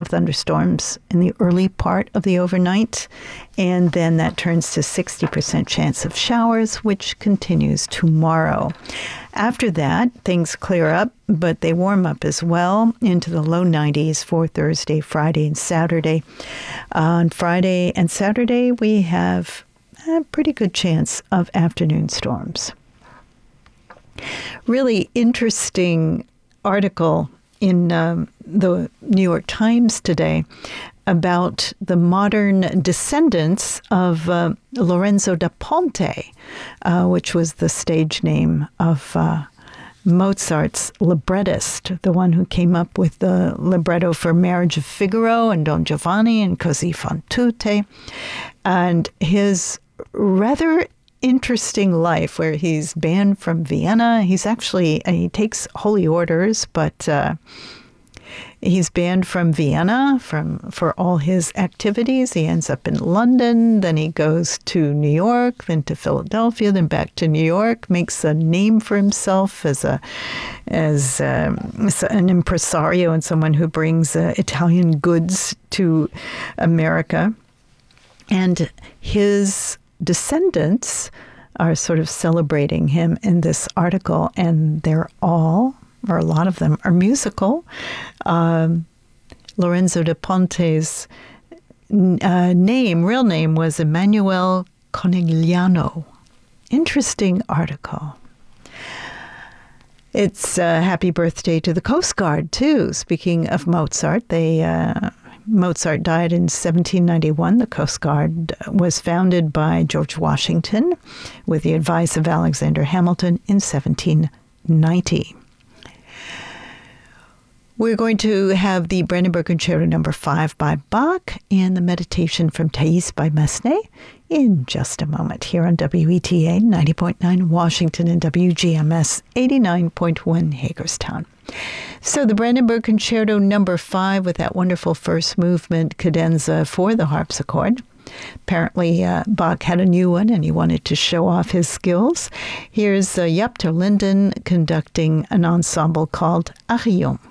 thunderstorms in the early part of the overnight, and then that turns to 60% chance of showers, which continues tomorrow. After that, things clear up, but they warm up as well into the low 90s for Thursday, Friday, and Saturday. On Friday and Saturday, we have a pretty good chance of afternoon storms. Really interesting article in the New York Times today about the modern descendants of Lorenzo da Ponte, which was the stage name of Mozart's librettist, the one who came up with the libretto for Marriage of Figaro and Don Giovanni and Così fan tutte, and his rather interesting life where he's banned from Vienna. He takes holy orders, but he's banned from Vienna for all his activities. He ends up in London, then he goes to New York, then to Philadelphia, then back to New York, makes a name for himself as an impresario and someone who brings Italian goods to America. And his descendants are sort of celebrating him in this article, and they're all, or a lot of them, are musical. Lorenzo da Ponte's real name was Emanuele Conegliano. Interesting article. It's a happy birthday to the Coast Guard, too. Speaking of Mozart, Mozart died in 1791. The Coast Guard was founded by George Washington with the advice of Alexander Hamilton in 1790. We're going to have the Brandenburg Concerto No. 5 by Bach and the Meditation from Thais by Massenet in just a moment here on WETA 90.9 Washington and WGMS 89.1 Hagerstown. So the Brandenburg Concerto No. 5 with that wonderful first movement cadenza for the harpsichord. Apparently, Bach had a new one and he wanted to show off his skills. Here's Jaap ter Linden conducting an ensemble called Arion.